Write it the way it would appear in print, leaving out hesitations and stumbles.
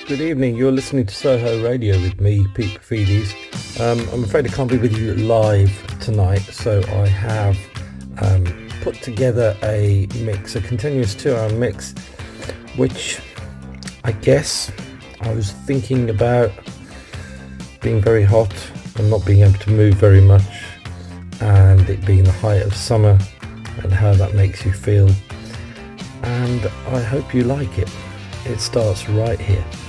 Good evening, you're listening to Soho Radio with me, Pete Perfides. I'm afraid I can't be with you live tonight, so I have put together a mix, a continuous 2-hour mix, which I guess I was thinking about being very hot and not being able to move very much, and it being the height of summer and how that makes you feel, and I hope you like it. It starts right here.